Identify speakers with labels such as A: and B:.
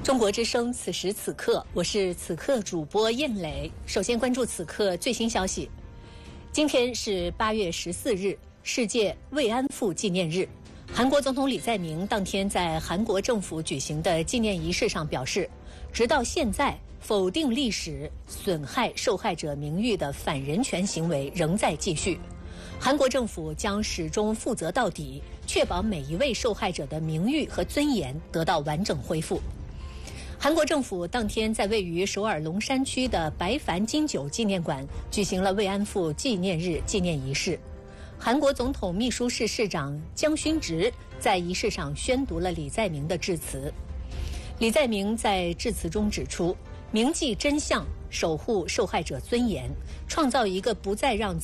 A: 中国之声，此时此刻，我是此刻主播燕磊。首先关注此刻最新消息。今天是8月14日，世界慰安妇纪念日。韩国总统李在明当天在韩国政府举行的纪念仪式上表示，直到现在，否定历史、损害受害者名誉的反人权行为仍在继续。韩国政府将始终负责到底，确保每一位受害者的名誉和尊严得到完整恢复。韩国政府当天在位于首尔龙山区的白帆金九纪念馆举行了慰安妇纪念日纪念仪式。韩国总统秘书室室长姜勋植在仪式上宣读了李在明的致辞。李在明在致辞中指出，铭记真相，守护受害者尊严，创造一个不再让